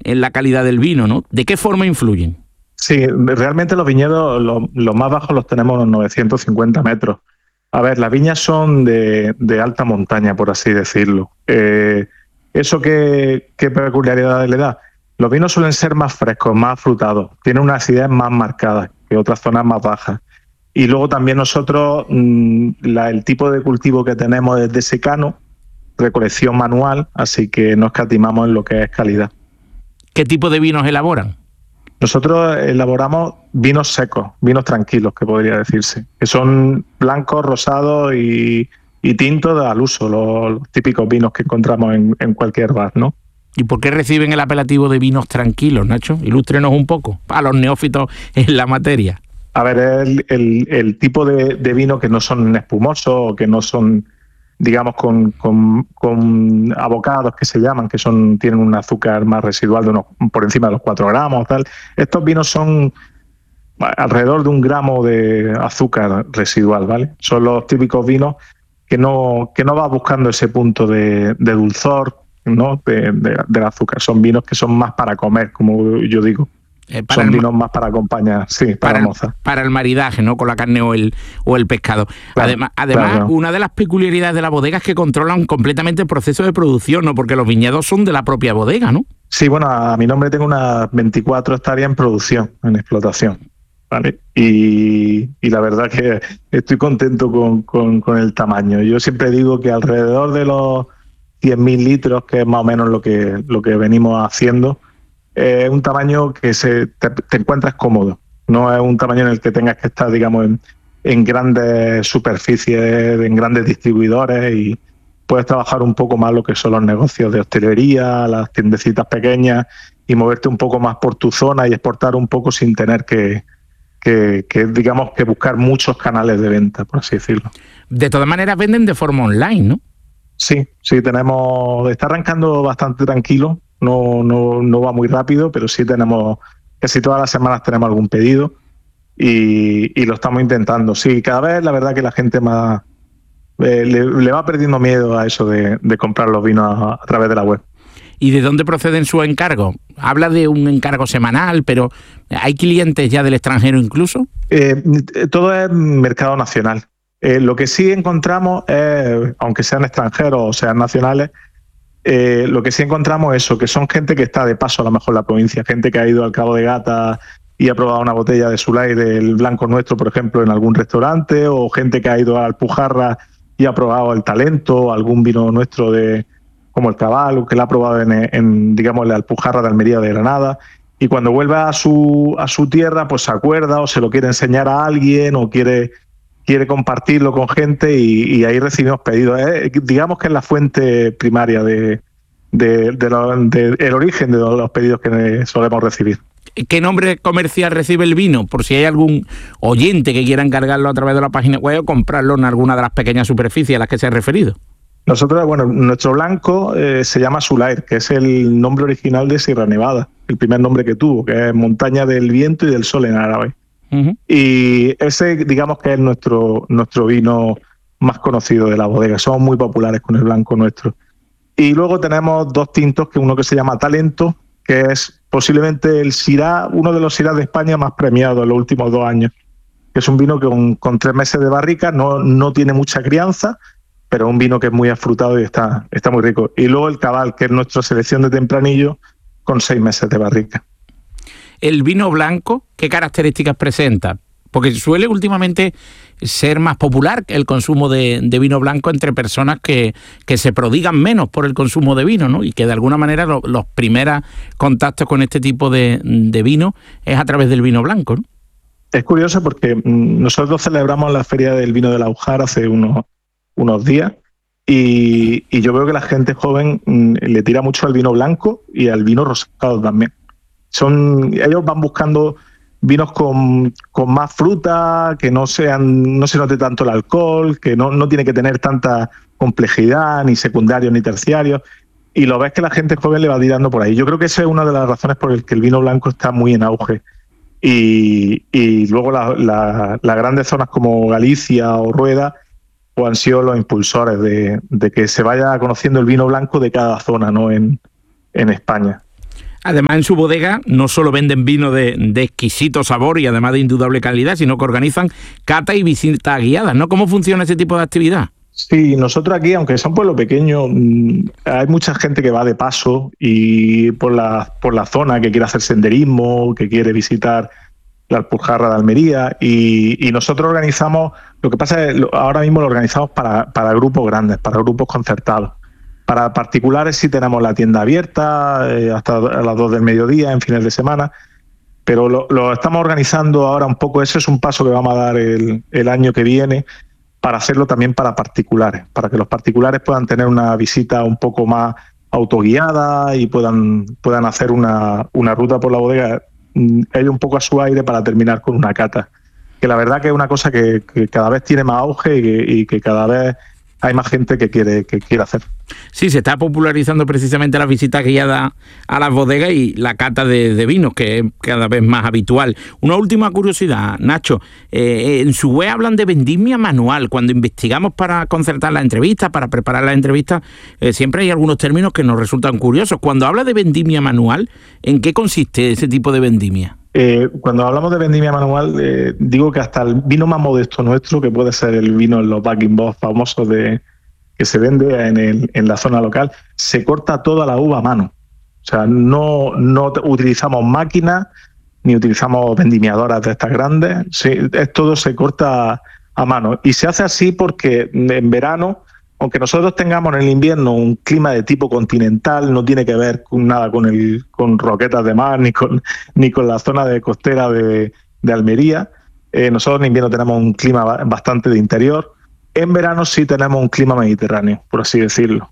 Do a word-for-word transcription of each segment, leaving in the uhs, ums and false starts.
en la calidad del vino, ¿no? ¿De qué forma influyen? Sí, realmente los viñedos, los, los más bajos los tenemos a unos novecientos cincuenta metros. A ver, las viñas son de, de alta montaña, por así decirlo. Eh, ¿Eso qué, qué peculiaridades le da? Los vinos suelen ser más frescos, más frutados, tienen unas acidez más marcadas que otras zonas más bajas. Y luego también nosotros, mmm, la, el tipo de cultivo que tenemos es de secano, recolección manual, así que no escatimamos en lo que es calidad. ¿Qué tipo de vinos elaboran? Nosotros elaboramos vinos secos, vinos tranquilos, que podría decirse, que son blancos, rosados y, y tintos al uso, los, los típicos vinos que encontramos en, en cualquier bar, ¿no? ¿Y por qué reciben el apelativo de vinos tranquilos, Nacho? Ilústrenos un poco, a los neófitos en la materia. A ver, es el, el, el tipo de, de vino que no son espumosos o que no son, digamos, con, con, con abocados que se llaman, que son tienen un azúcar más residual de unos por encima de los cuatro gramos, tal. Estos vinos son alrededor de un gramo de azúcar residual, ¿vale? Son los típicos vinos que no, que no va buscando ese punto de, de dulzor, ¿no? De, de, del azúcar. Son vinos que son más para comer, como yo digo. Eh, para Son vinos más para acompañar, sí, para, para moza. Para el maridaje, ¿no? Con la carne o el, o el pescado. Claro, además, además claro. una de las peculiaridades de la bodega es que controlan completamente el proceso de producción, ¿no? Porque los viñedos son de la propia bodega, ¿no? Sí, bueno, a mi nombre tengo unas veinticuatro hectáreas en producción, en explotación, ¿vale? Y, y la verdad que estoy contento con, con, con el tamaño. Yo siempre digo que alrededor de los cien mil litros, que es más o menos lo que, lo que venimos haciendo, es eh, un tamaño que se, te, te encuentras cómodo. No es un tamaño en el que tengas que estar, digamos, en, en grandes superficies, en grandes distribuidores, y puedes trabajar un poco más lo que son los negocios de hostelería, las tiendecitas pequeñas, y moverte un poco más por tu zona y exportar un poco sin tener que, que, que digamos, que buscar muchos canales de venta, por así decirlo. De todas maneras venden de forma online, ¿no? Sí, sí, tenemos, está arrancando bastante tranquilo, no, no, no va muy rápido, pero sí tenemos, casi todas las semanas tenemos algún pedido y, y lo estamos intentando. Sí, cada vez la verdad que la gente más eh, le, le va perdiendo miedo a eso de, de comprar los vinos a, a través de la web. ¿Y de dónde proceden sus encargos? Habla de un encargo semanal, pero ¿hay clientes ya del extranjero incluso? Eh, todo es mercado nacional. Eh, lo que sí encontramos es, aunque sean extranjeros o sean nacionales, eh, lo que sí encontramos es eso, que son gente que está de paso a lo mejor en la provincia, gente que ha ido al Cabo de Gata y ha probado una botella de Sulay del Blanco Nuestro, por ejemplo, en algún restaurante, o gente que ha ido a Alpujarra y ha probado el Talento, algún vino nuestro de como el Cabal, que la ha probado en, en digamos, la Alpujarra de Almería de Granada, y cuando vuelve a su, a su tierra, pues se acuerda o se lo quiere enseñar a alguien o quiere... quiere compartirlo con gente y, y ahí recibimos pedidos. Eh, digamos que es la fuente primaria de, de, de, lo, de el origen de los pedidos que solemos recibir. ¿Qué nombre comercial recibe el vino? Por si hay algún oyente que quiera encargarlo a través de la página web o comprarlo en alguna de las pequeñas superficies a las que se ha referido. Nosotros, bueno, nuestro blanco eh, se llama Sulair, que es el nombre original de Sierra Nevada, el primer nombre que tuvo, que es Montaña del Viento y del Sol en árabe. Uh-huh. Y ese, digamos que es nuestro, nuestro vino más conocido de la bodega. Somos muy populares con el blanco nuestro. Y luego tenemos dos tintos, que uno que se llama Talento, que es posiblemente el Syrah, uno de los Syrah de España más premiados en los últimos dos años. Que es un vino que con, con tres meses de barrica no, no tiene mucha crianza, pero es un vino que es muy afrutado y está, está muy rico. Y luego el Cabal, que es nuestra selección de tempranillo, con seis meses de barrica. El vino blanco, ¿qué características presenta? Porque suele últimamente ser más popular el consumo de, de vino blanco entre personas que, que se prodigan menos por el consumo de vino, ¿no? Y que de alguna manera lo, los primeros contactos con este tipo de, de vino es a través del vino blanco, ¿no? Es curioso porque mmm, nosotros celebramos la Feria del Vino de la Ujar hace unos, unos días y, y yo veo que la gente joven mmm, le tira mucho al vino blanco y al vino rosado también. Son, ellos van buscando vinos con, con más fruta, que no sean, no se note tanto el alcohol, que no, no tiene que tener tanta complejidad, ni secundarios ni terciarios, y lo ves que la gente joven le va tirando por ahí. Yo creo que esa es una de las razones por las que el vino blanco está muy en auge. Y, y luego las la, la grandes zonas como Galicia o Rueda pues han sido los impulsores de, de que se vaya conociendo el vino blanco de cada zona, ¿no? en, en España. Además, en su bodega no solo venden vino de, de exquisito sabor y además de indudable calidad, sino que organizan cata y visitas guiadas, ¿no? ¿Cómo funciona ese tipo de actividad? Sí, nosotros aquí, aunque es un pueblo pequeño, hay mucha gente que va de paso y por la, por la zona, que quiere hacer senderismo, que quiere visitar la Alpujarra de Almería, y, y nosotros organizamos, lo que pasa es que ahora mismo lo organizamos para, para grupos grandes, para grupos concertados. Para particulares sí tenemos la tienda abierta eh, hasta las dos del mediodía en fines de semana, pero lo, lo estamos organizando ahora un poco. Ese es un paso que vamos a dar el, el año que viene, para hacerlo también para particulares, para que los particulares puedan tener una visita un poco más autoguiada y puedan, puedan hacer una, una ruta por la bodega, ellos un poco a su aire, para terminar con una cata. Que la verdad que es una cosa que, que cada vez tiene más auge y que, y que cada vez hay más gente que quiere, que quiere hacer. Sí, se está popularizando precisamente las visitas guiadas a las bodegas y la cata de, de vinos, que es cada vez más habitual. Una última curiosidad, Nacho. Eh, en su web hablan de vendimia manual. Cuando investigamos para concertar la entrevista, para preparar la entrevista, eh, siempre hay algunos términos que nos resultan curiosos. Cuando habla de vendimia manual, ¿en qué consiste ese tipo de vendimia? Eh, cuando hablamos de vendimia manual, eh, digo que hasta el vino más modesto nuestro, que puede ser el vino en los bag-in-box famosos de, que se vende en, el, en la zona local, se corta toda la uva a mano. O sea, no, no utilizamos máquinas ni utilizamos vendimiadoras de estas grandes. Sí, es, todo se corta a mano. Y se hace así porque en verano, aunque nosotros tengamos en el invierno un clima de tipo continental, no tiene que ver con nada con el con roquetas de mar ni con ni con la zona de costera de, de Almería. Eh, nosotros en invierno tenemos un clima bastante de interior. En verano sí tenemos un clima mediterráneo, por así decirlo.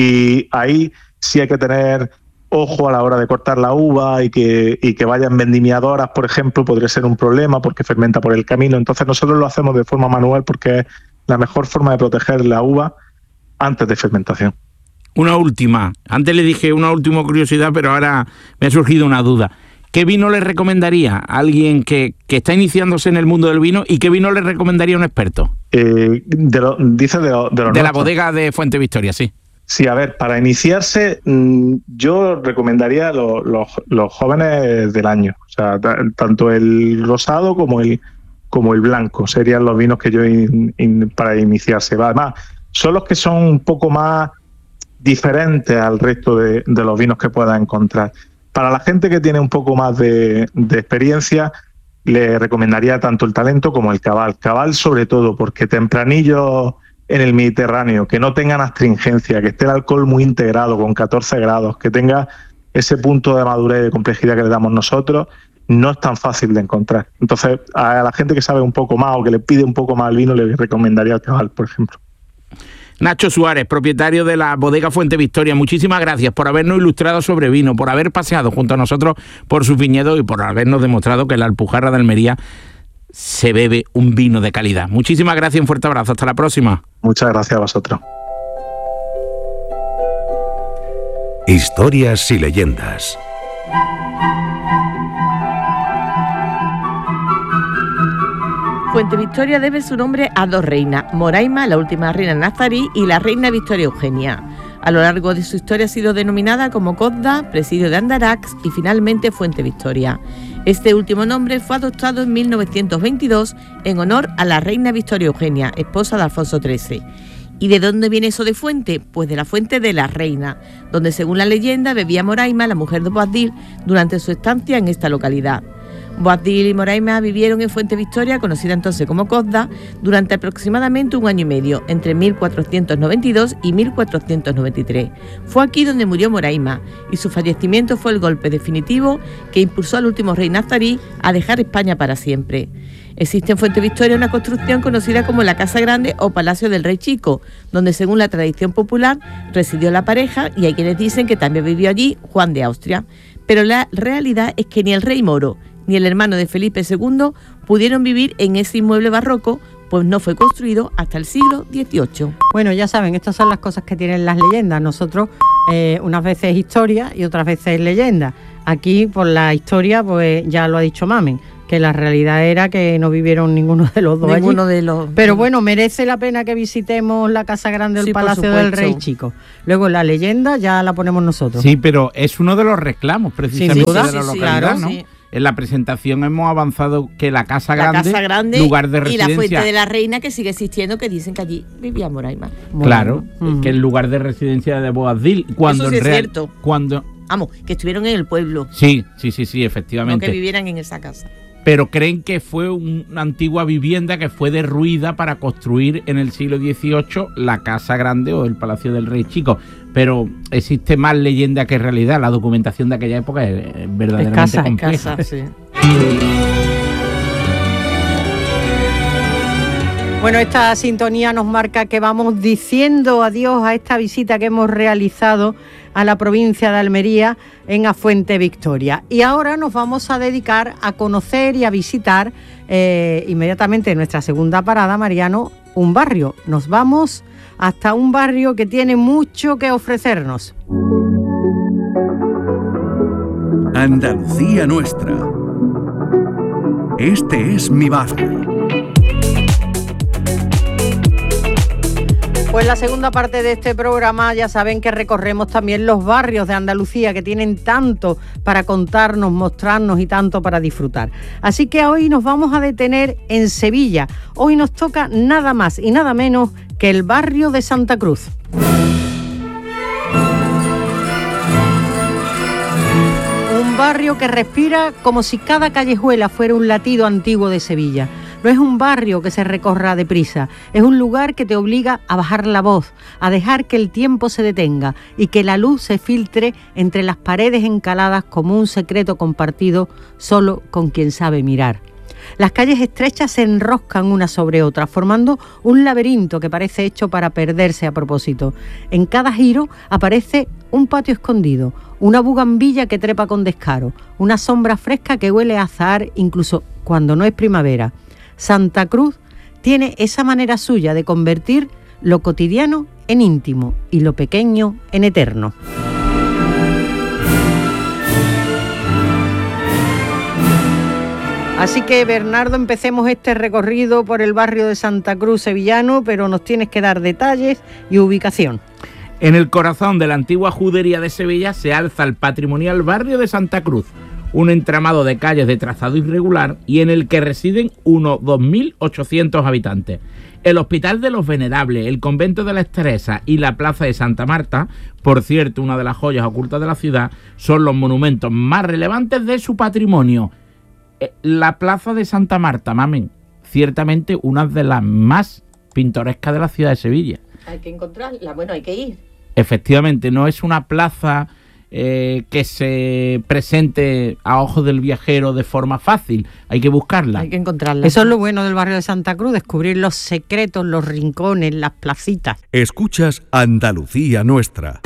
Y ahí sí hay que tener ojo a la hora de cortar la uva y que, y que vayan vendimiadoras, por ejemplo, podría ser un problema porque fermenta por el camino. Entonces nosotros lo hacemos de forma manual porque es la mejor forma de proteger la uva antes de fermentación. Una última. Antes le dije una última curiosidad, pero ahora me ha surgido una duda. ¿Qué vino le recomendaría a alguien que, que está iniciándose en el mundo del vino y qué vino le recomendaría a un experto? Eh, de lo, dice de, lo, de, lo de la bodega de Fuente Victoria, sí. Sí, a ver, para iniciarse yo recomendaría lo, lo, los jóvenes del año. O sea, t- tanto el rosado como el, como el blanco serían los vinos que yo in, in, para iniciarse. Además, son los que son un poco más diferentes al resto de, de los vinos que pueda encontrar. Para la gente que tiene un poco más de, de experiencia, le recomendaría tanto el Talento como el Cabal. Cabal sobre todo, porque tempranillo en el Mediterráneo, que no tengan astringencia, que esté el alcohol muy integrado con catorce grados, que tenga ese punto de madurez y de complejidad que le damos nosotros, no es tan fácil de encontrar. Entonces, a la gente que sabe un poco más o que le pide un poco más el vino, le recomendaría el Cabal, por ejemplo. Nacho Suárez, propietario de la bodega Fuente Victoria, muchísimas gracias por habernos ilustrado sobre vino, por haber paseado junto a nosotros por sus viñedos y por habernos demostrado que en la Alpujarra de Almería se bebe un vino de calidad. Muchísimas gracias, un fuerte abrazo, hasta la próxima. Muchas gracias a vosotros. Historias y leyendas. Fuente Victoria debe su nombre a dos reinas, Moraima, la última reina nazarí, y la reina Victoria Eugenia. A lo largo de su historia ha sido denominada como Cozda, Presidio de Andarax y finalmente Fuente Victoria. Este último nombre fue adoptado en mil novecientos veintidós en honor a la reina Victoria Eugenia, esposa de Alfonso trece. ¿Y de dónde viene eso de fuente? Pues de la fuente de la reina, donde según la leyenda bebía Moraima, la mujer de Boabdil, durante su estancia en esta localidad. Boabdil y Moraima vivieron en Fuente Victoria, conocida entonces como Cozda, durante aproximadamente un año y medio, entre mil cuatrocientos noventa y dos y mil cuatrocientos noventa y tres. Fue aquí donde murió Moraima, y su fallecimiento fue el golpe definitivo que impulsó al último rey nazarí a dejar España para siempre. Existe en Fuente Victoria una construcción conocida como la Casa Grande o Palacio del Rey Chico, donde según la tradición popular residió la pareja, y hay quienes dicen que también vivió allí Juan de Austria. Pero la realidad es que ni el rey moro ni el hermano de Felipe segundo pudieron vivir en ese inmueble barroco, pues no fue construido hasta el siglo dieciocho. Bueno, ya saben, estas son las cosas que tienen las leyendas. Nosotros eh, unas veces historia y otras veces leyenda. Aquí por la historia, pues ya lo ha dicho Mamen, que la realidad era que no vivieron ninguno de los dos Ninguno allí. de los... Pero bueno, merece la pena que visitemos la Casa Grande o el Sí, por Palacio del supuesto. Rey Chico. Luego la leyenda ya la ponemos nosotros. Sí, pero es uno de los reclamos precisamente duda. de la Sí, sí, sí, localidad, claro, ¿no? sí. En la presentación hemos avanzado que la Casa La Grande, Casa Grande lugar de y residencia, la Fuente de la Reina, que sigue existiendo, que dicen que allí vivía Moraima. Bueno, claro, mm. que es el lugar de residencia de Boabdil. Cuando Eso sí en es real- cierto. Cuando Vamos, que estuvieron en el pueblo, sí, sí, sí, sí, no efectivamente. que vivieran en esa casa. Pero creen que fue un- una antigua vivienda que fue derruida para construir en el siglo dieciocho la Casa Grande o el Palacio del Rey Chico. Pero existe más leyenda que realidad. La documentación de aquella época es, es verdaderamente Escasa, compleja. Casa, sí. Bueno, esta sintonía nos marca que vamos diciendo adiós a esta visita que hemos realizado a la provincia de Almería en Afuente Victoria. Y ahora nos vamos a dedicar a conocer y a visitar eh, inmediatamente en nuestra segunda parada, Mariano, un barrio. Nos vamos hasta un barrio que tiene mucho que ofrecernos. Andalucía nuestra. Este es mi barrio. Pues la segunda parte de este programa ya saben que recorremos también los barrios de Andalucía que tienen tanto para contarnos, mostrarnos y tanto para disfrutar. Así que hoy nos vamos a detener en Sevilla. Hoy nos toca nada más y nada menos que el barrio de Santa Cruz. Un barrio que respira como si cada callejuela fuera un latido antiguo de Sevilla. No es un barrio que se recorra deprisa, es un lugar que te obliga a bajar la voz, a dejar que el tiempo se detenga y que la luz se filtre entre las paredes encaladas como un secreto compartido solo con quien sabe mirar. Las calles estrechas se enroscan una sobre otra, formando un laberinto que parece hecho para perderse a propósito. En cada giro aparece un patio escondido, una bugambilla que trepa con descaro, una sombra fresca que huele a azahar incluso cuando no es primavera. Santa Cruz tiene esa manera suya de convertir lo cotidiano en íntimo y lo pequeño en eterno. Así que, Bernardo, empecemos este recorrido por el barrio de Santa Cruz sevillano, pero nos tienes que dar detalles y ubicación. En el corazón de la antigua judería de Sevilla se alza el patrimonial barrio de Santa Cruz, un entramado de calles de trazado irregular y en el que residen unos dos mil ochocientos habitantes. El Hospital de los Venerables, el Convento de las Teresas y la Plaza de Santa Marta, por cierto, una de las joyas ocultas de la ciudad, son los monumentos más relevantes de su patrimonio. La Plaza de Santa Marta, mamen, ciertamente una de las más pintorescas de la ciudad de Sevilla. Hay que encontrarla, bueno, hay que ir. Efectivamente, no es una plaza eh, que se presente a ojos del viajero de forma fácil, hay que buscarla. Hay que encontrarla. Eso es lo bueno del barrio de Santa Cruz, descubrir los secretos, los rincones, las placitas. Escuchas Andalucía nuestra.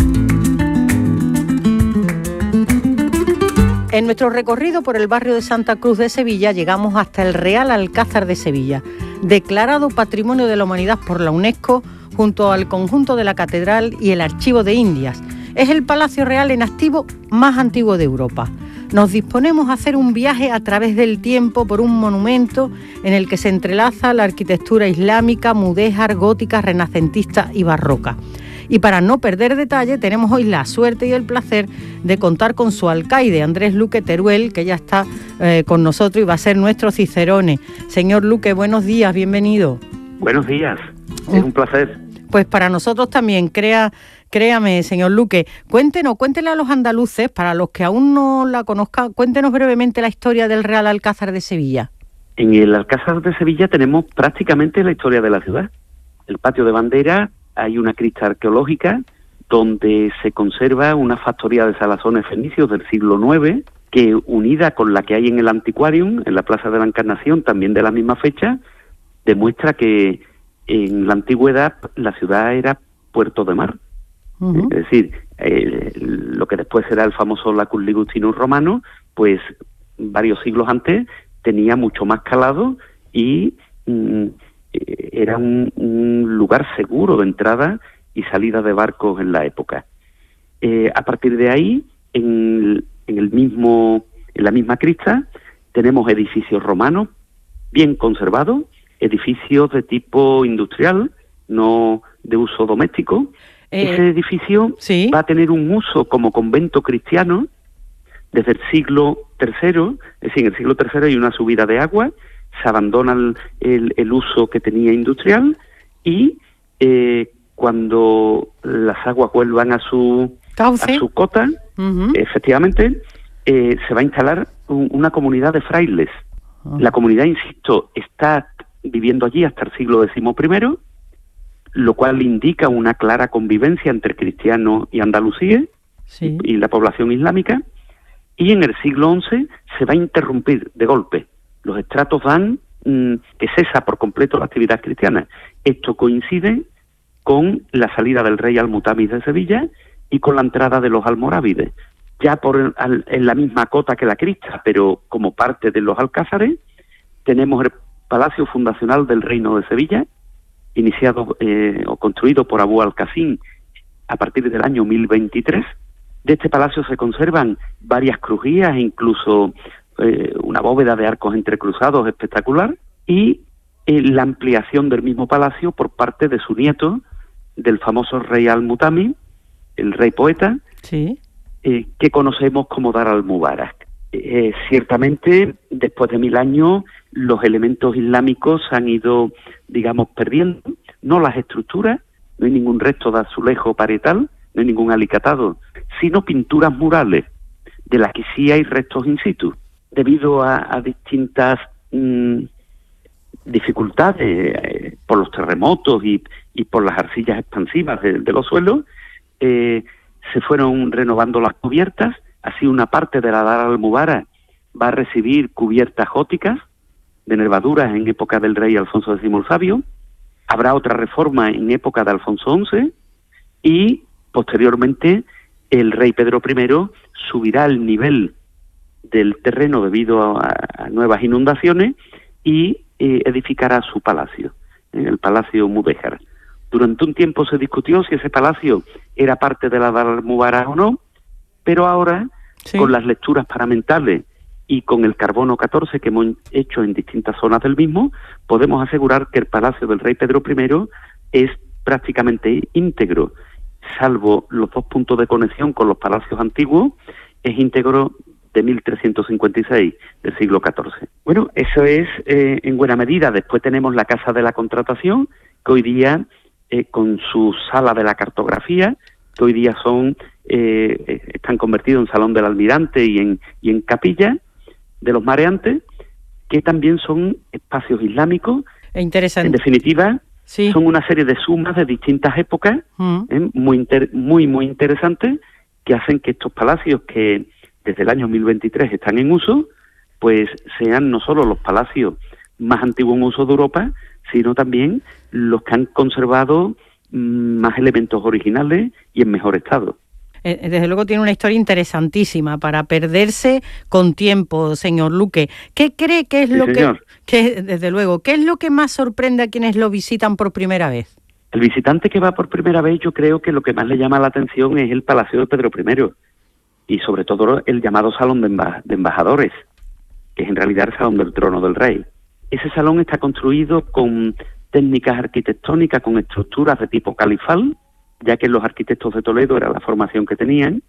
En nuestro recorrido por el barrio de Santa Cruz de Sevilla llegamos hasta el Real Alcázar de Sevilla, declarado Patrimonio de la Humanidad por la UNESCO junto al conjunto de la Catedral y el Archivo de Indias. Es el Palacio Real en activo más antiguo de Europa. Nos disponemos a hacer un viaje a través del tiempo por un monumento en el que se entrelaza la arquitectura islámica, mudéjar, gótica, renacentista y barroca. Y para no perder detalle, tenemos hoy la suerte y el placer de contar con su alcaide, Andrés Luque Teruel, que ya está eh, con nosotros y va a ser nuestro cicerone. Señor Luque, buenos días, bienvenido. Buenos días, es un placer. Pues para nosotros también, crea, créame, señor Luque, cuéntenos, cuéntenle a los andaluces, para los que aún no la conozcan, cuéntenos brevemente la historia del Real Alcázar de Sevilla. En el Alcázar de Sevilla tenemos prácticamente la historia de la ciudad. El patio de bandera, hay una cripta arqueológica donde se conserva una factoría de salazones fenicios del siglo nueve, que unida con la que hay en el Antiquarium, en la Plaza de la Encarnación, también de la misma fecha, demuestra que en la antigüedad la ciudad era puerto de mar. Uh-huh. Es decir, eh, lo que después será el famoso Lacus Ligustinus romano, pues varios siglos antes tenía mucho más calado y mm, era un, un lugar seguro de entrada y salida de barcos en la época. Eh, a partir de ahí, en, en el mismo, en la misma cripta, tenemos edificios romanos bien conservados, edificios de tipo industrial, no de uso doméstico. Eh, Ese edificio ¿sí? va a tener un uso como convento cristiano desde el siglo tercero, es decir, en el siglo tercero hay una subida de agua, se abandona el, el, el uso que tenía industrial y eh, cuando las aguas vuelvan a su, a su cota, uh-huh. efectivamente, eh, se va a instalar un, una comunidad de frailes. Uh-huh. La comunidad, insisto, está viviendo allí hasta el siglo decimoprimero, lo cual indica una clara convivencia entre cristianos y andalusíes sí. y, y la población islámica, y en el siglo once se va a interrumpir de golpe. Los estratos van, mmm, que cesa por completo la actividad cristiana. Esto coincide con la salida del rey Al-Mutamis de Sevilla y con la entrada de los almorávides. Ya por al, en la misma cota que la cripta, pero como parte de los alcázares, tenemos el palacio fundacional del Reino de Sevilla, iniciado eh, o construido por Abu al-Qasim a partir del año mil veintitrés. De este palacio se conservan varias crujías, incluso eh, una bóveda de arcos entrecruzados espectacular, y eh, la ampliación del mismo palacio por parte de su nieto, del famoso rey Al-Mutamis, el rey poeta, sí. eh, que conocemos como Dar al-Mubarak. Eh, ciertamente, después de mil años, los elementos islámicos han ido, digamos, perdiendo, no las estructuras, no hay ningún resto de azulejo parietal, no hay ningún alicatado, sino pinturas murales, de las que sí hay restos in situ, debido a, a distintas mmm, dificultades eh, por los terremotos y, y por las arcillas expansivas de, de los suelos. Eh, se fueron renovando las cubiertas. Así una parte de la Dar al-Mubarak va a recibir cubiertas góticas de nervaduras en época del rey Alfonso décimo el Sabio. Habrá otra reforma en época de Alfonso once y posteriormente el rey Pedro primero subirá el nivel del terreno debido a, a nuevas inundaciones y eh, edificará su palacio, en el Palacio Mudéjar. Durante un tiempo se discutió si ese palacio era parte de la Dar al-Mubarak o no, pero ahora, sí. con las lecturas paramentales y con el carbono catorce que hemos hecho en distintas zonas del mismo, podemos asegurar que el palacio del rey Pedro primero es prácticamente íntegro, salvo los dos puntos de conexión con los palacios antiguos, es íntegro de mil trescientos cincuenta y seis, del siglo catorce. Bueno, eso es eh, en buena medida. Después tenemos la Casa de la Contratación, que hoy día, eh, con su sala de la cartografía, que hoy día son eh, están convertidos en Salón del Almirante y en, y en Capilla de los Mareantes, que también son espacios islámicos. Interesante. En definitiva, sí. son una serie de sumas de distintas épocas, mm. eh, muy, inter, muy, muy interesantes, que hacen que estos palacios que desde el año mil veintitrés están en uso, pues sean no solo los palacios más antiguos en uso de Europa, sino también los que han conservado más elementos originales y en mejor estado. Desde luego tiene una historia interesantísima para perderse con tiempo, señor Luque. ¿Qué cree que es sí, lo que, que, desde luego, qué es lo que más sorprende a quienes lo visitan por primera vez? El visitante que va por primera vez, yo creo que lo que más le llama la atención es el Palacio de Pedro primero y sobre todo el llamado Salón de, Emba- de Embajadores, que es en realidad el Salón del Trono del Rey. Ese salón está construido con técnicas arquitectónicas, con estructuras de tipo califal, ya que los arquitectos de Toledo era la formación que tenían,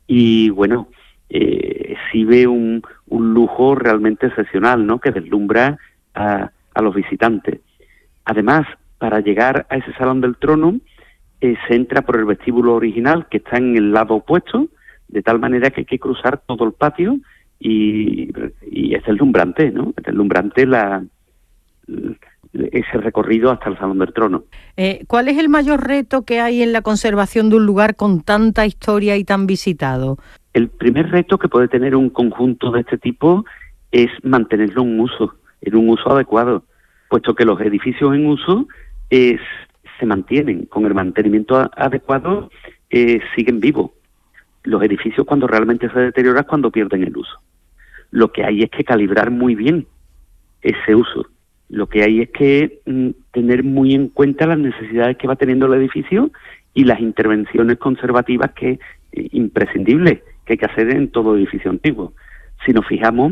y bueno, eh, sí ve un, un lujo realmente excepcional, ¿no?, que deslumbra a, a los visitantes. Además, para llegar a ese Salón del Trono, eh, se entra por el vestíbulo original, que está en el lado opuesto, de tal manera que hay que cruzar todo el patio, y, y es deslumbrante, ¿no?, es deslumbrante la... ese recorrido hasta el Salón del Trono. Eh, ¿Cuál es el mayor reto que hay en la conservación de un lugar con tanta historia y tan visitado? El primer reto que puede tener un conjunto de este tipo es mantenerlo en uso, en un uso adecuado, puesto que los edificios en uso eh, se mantienen, con el mantenimiento a- adecuado eh, siguen vivos. Los edificios cuando realmente se deterioran es cuando pierden el uso. Lo que hay es que calibrar muy bien ese uso. Lo que hay es que mm, tener muy en cuenta las necesidades que va teniendo el edificio y las intervenciones conservativas que eh, imprescindibles que hay que hacer en todo edificio antiguo. Si nos fijamos,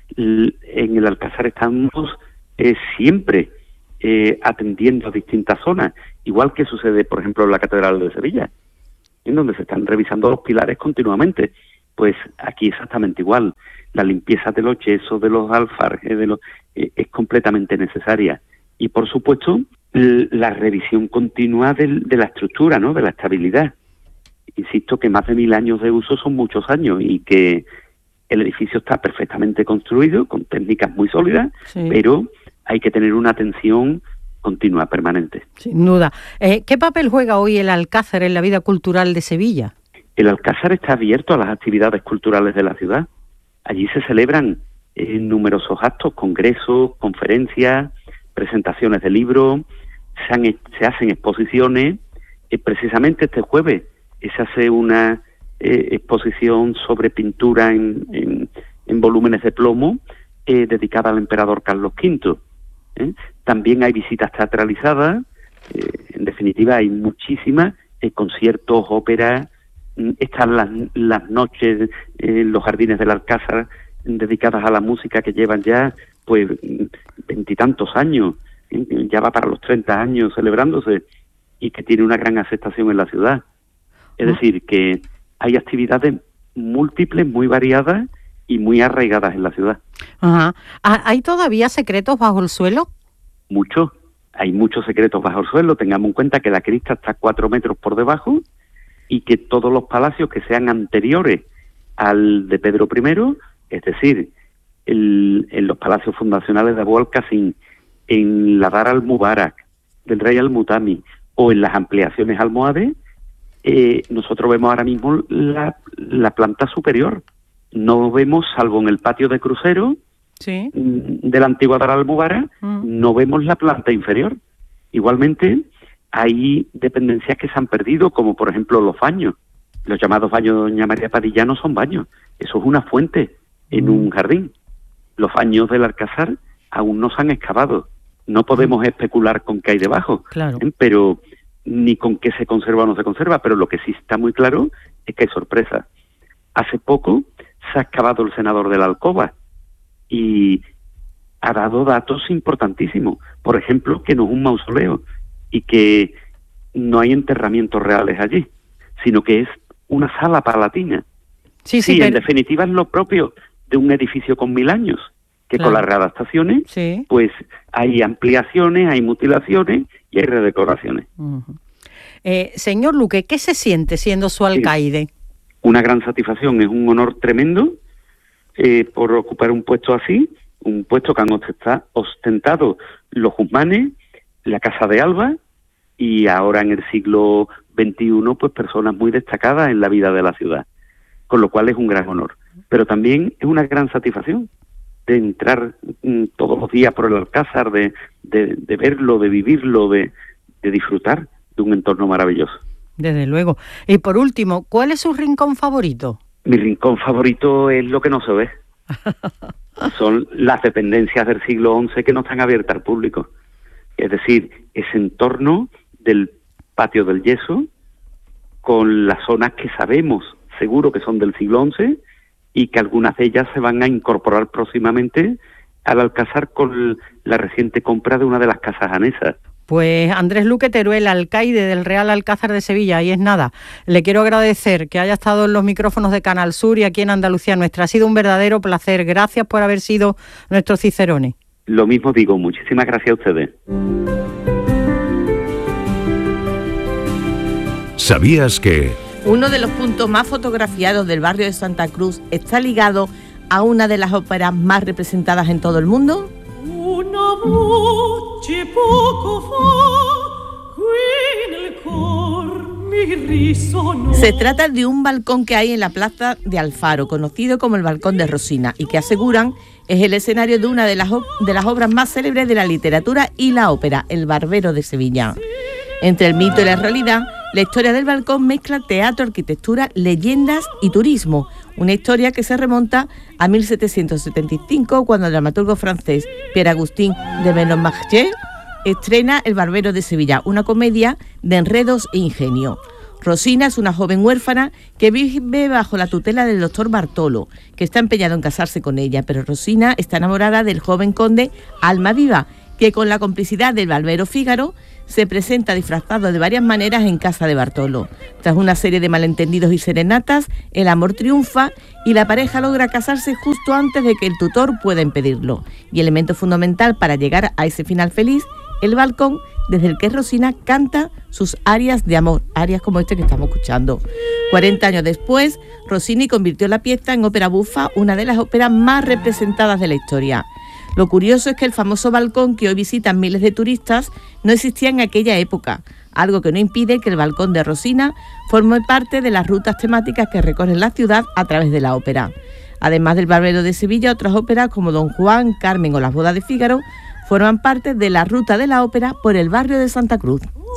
En el Alcázar estamos eh, siempre eh, atendiendo a distintas zonas, igual que sucede, por ejemplo, en la Catedral de Sevilla, en donde se están revisando los pilares continuamente. Pues aquí exactamente igual. La limpieza de los yesos, de los alfarjes, de los, eh, es completamente necesaria. Y, por supuesto, la revisión continua de, de la estructura, ¿no?, de la estabilidad. Insisto que más de mil años de uso son muchos años y que el edificio está perfectamente construido, con técnicas muy sólidas, sí, pero hay que tener una atención continua, permanente. Sin duda. Eh, ¿Qué papel juega hoy el Alcázar en la vida cultural de Sevilla? El Alcázar está abierto a las actividades culturales de la ciudad. Allí se celebran eh, numerosos actos, congresos, conferencias, presentaciones de libros, se, han, se hacen exposiciones. Eh, precisamente este jueves eh, se hace una eh, exposición sobre pintura en, en, en volúmenes de plomo eh, dedicada al emperador Carlos quinto. ¿eh? También hay visitas teatralizadas, eh, en definitiva hay muchísimas, eh, conciertos, óperas. Están las, las noches en eh, los jardines del Alcázar dedicadas a la música, que llevan ya pues veintitantos años, ¿eh? ya va para los treinta años celebrándose, y que tiene una gran aceptación en la ciudad. Es ¿Ah? decir, que hay actividades múltiples, muy variadas y muy arraigadas en la ciudad. Ajá. ¿Hay todavía secretos bajo el suelo? Muchos. Hay muchos secretos bajo el suelo. Tengamos en cuenta que la crista está cuatro metros por debajo, y que todos los palacios que sean anteriores al de Pedro primero, es decir, el, en los palacios fundacionales de Abu al-Qasim, en la Dar al-Mubarak del rey al-Mutami o en las ampliaciones almohades, eh, nosotros vemos ahora mismo la, la planta superior. No vemos, salvo en el patio de crucero, sí, de la antigua Dar al-Mubarak, mm. no vemos la planta inferior. Igualmente, hay dependencias que se han perdido, como por ejemplo los baños. Los llamados baños de Doña María Padilla no son baños, eso es una fuente en mm. un jardín. Los baños del Alcázar aún no se han excavado. No podemos mm. especular con qué hay debajo, claro. ¿eh? pero ni con qué se conserva o no se conserva, pero lo que sí está muy claro es que hay sorpresas. Hace poco se ha excavado el senador de la Alcoba y ha dado datos importantísimos. Por ejemplo, que no es un mausoleo y que no hay enterramientos reales allí, sino que es una sala palatina. Sí, sí, sí, en pero... definitiva es lo propio de un edificio con mil años, que claro. con las readaptaciones, sí. pues hay ampliaciones, hay mutilaciones y hay redecoraciones. Uh-huh. Eh, señor Luque, ¿qué se siente siendo su alcaide? Sí. Una gran satisfacción, es un honor tremendo eh, por ocupar un puesto así, un puesto que han ostentado los Guzmanes, la Casa de Alba, y ahora en el siglo veintiuno, pues personas muy destacadas en la vida de la ciudad, con lo cual es un gran honor. Pero también es una gran satisfacción de entrar mm, todos los días por el Alcázar, de, de, de verlo, de vivirlo, de, de disfrutar de un entorno maravilloso. Desde luego. Y por último, ¿cuál es su rincón favorito? Mi rincón favorito es lo que no se ve. Son las dependencias del siglo once que no están abiertas al público. Es decir, ese entorno del patio del yeso, con las zonas que sabemos seguro que son del siglo once y que algunas de ellas se van a incorporar próximamente al Alcázar con la reciente compra de una de las casas anesas. Pues Andrés Luque Teruel, alcaide del Real Alcázar de Sevilla, y es nada. Le quiero agradecer que haya estado en los micrófonos de Canal Sur y aquí en Andalucía Nuestra. Ha sido un verdadero placer. Gracias por haber sido nuestro Cicerone. Lo mismo digo, muchísimas gracias a ustedes. ¿Sabías que...? Uno de los puntos más fotografiados del barrio de Santa Cruz está ligado a una de las óperas más representadas en todo el mundo. Una voce poco fa, qui nel cor mi risono. Se trata de un balcón que hay en la plaza de Alfaro, conocido como el Balcón de Rosina, y que aseguran es el escenario de una de las, de las obras más célebres de la literatura y la ópera, El Barbero de Sevilla. Entre el mito y la realidad, la historia del balcón mezcla teatro, arquitectura, leyendas y turismo. Una historia que se remonta a mil setecientos setenta y cinco, cuando el dramaturgo francés Pierre-Agustín de Bellmarchais estrena El Barbero de Sevilla, una comedia de enredos e ingenio. Rosina es una joven huérfana que vive bajo la tutela del doctor Bartolo, que está empeñado en casarse con ella, pero Rosina está enamorada del joven conde Almaviva, que con la complicidad del barbero Fígaro se presenta disfrazado de varias maneras en casa de Bartolo. Tras una serie de malentendidos y serenatas, el amor triunfa y la pareja logra casarse justo antes de que el tutor pueda impedirlo. Y elemento fundamental para llegar a ese final feliz, el balcón desde el que Rosina canta sus arias de amor, arias como este que estamos escuchando. cuarenta años después, Rossini convirtió la pieza en ópera bufa, una de las óperas más representadas de la historia. Lo curioso es que el famoso balcón que hoy visitan miles de turistas no existía en aquella época, algo que no impide que el balcón de Rosina forme parte de las rutas temáticas que recorren la ciudad a través de la ópera. Además del Barbero de Sevilla, otras óperas como Don Juan, Carmen o Las bodas de Fígaro forman parte de la ruta de la ópera por el barrio de Santa Cruz.